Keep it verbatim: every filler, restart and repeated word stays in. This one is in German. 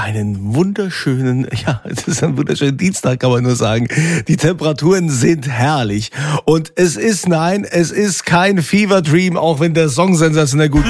einen wunderschönen, ja, es ist ein wunderschöner Dienstag, kann man nur sagen. Die Temperaturen sind herrlich. Und es ist, nein, es ist kein Fever Dream, auch wenn der Song sensationell gut